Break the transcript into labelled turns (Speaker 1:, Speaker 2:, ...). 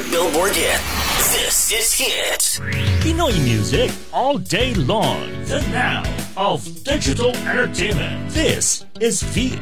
Speaker 1: Billboard hit. This is Hit.
Speaker 2: Pinoy music all day long. The now of digital entertainment. This is V